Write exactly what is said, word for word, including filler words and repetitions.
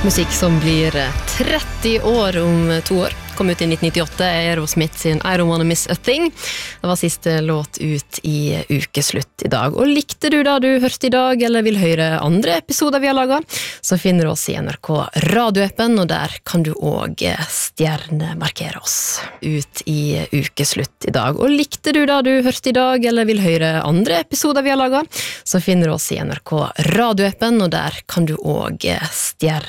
Musikk som blir tretti år om to år. Kom ut i nitten nittiåtte, Aerosmith sin I Don't Wanna Miss a Thing. Det var siste låt ut i ukeslutt i dag. Og likte du da du hørte i dag, eller vil høre andre episoder vi har laget, så finner du oss i N R K radioappen, og der kan du også stjernemarkere oss ut i ukeslutt i dag. Og likte du da du hørte i dag, eller vil høre andre episoder vi har laget, så finner du oss i N R K radioappen, og der kan du også stjerne